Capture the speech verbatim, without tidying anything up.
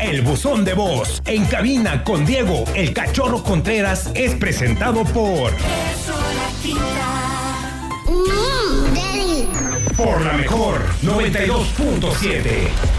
El buzón de voz en cabina con Diego El Cachorro Contreras es presentado por Mm, Daddy. por la mejor noventa y dos punto siete.